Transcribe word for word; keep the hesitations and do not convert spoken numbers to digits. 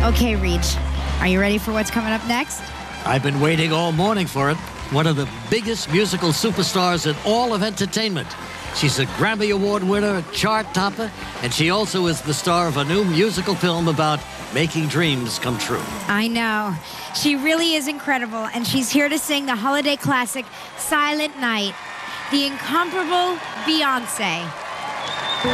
Okay, Reach, are you ready for what's coming up next? I've been waiting all morning for it. One of the biggest musical superstars in all of entertainment. She's a Grammy Award winner, a chart topper, and she also is the star of a new musical film about making dreams come true. I know. She really is incredible, and she's here to sing the holiday classic, Silent Night. The incomparable Beyoncé.